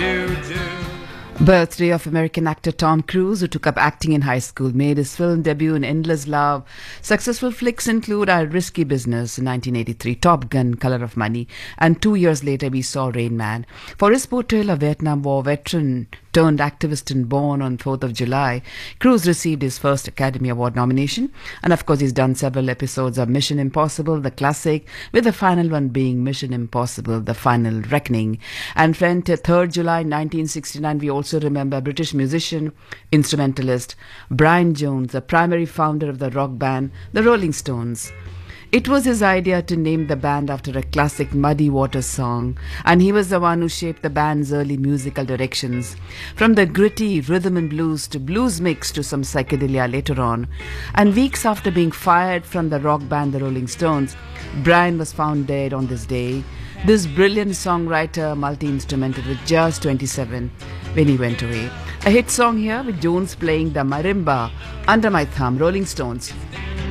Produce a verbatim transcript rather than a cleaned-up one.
do, do. Birthday of American actor Tom Cruise, who took up acting in high school, made his film debut in Endless Love. Successful flicks include A Risky Business in nineteen eighty-three, Top Gun, Color of Money, and two years later we saw Rain Man. For his portrayal of Vietnam War veteran turned activist and born on fourth of July, Cruise received his first Academy Award nomination. And of course, he's done several episodes of Mission Impossible, the classic, with the final one being Mission Impossible, The Final Reckoning. And friend, third of July nineteen sixty-nine, we also remember British musician, instrumentalist Brian Jones, the primary founder of the rock band, the Rolling Stones. It was his idea to name the band after a classic Muddy Waters song, and he was the one who shaped the band's early musical directions, from the gritty rhythm and blues to blues mix to some psychedelia later on. And weeks after being fired from the rock band the Rolling Stones, Brian was found dead on this day. This brilliant songwriter, multi-instrumental, with just twenty-seven when he went away. A hit song here with Jones playing the marimba, Under My Thumb, Rolling Stones.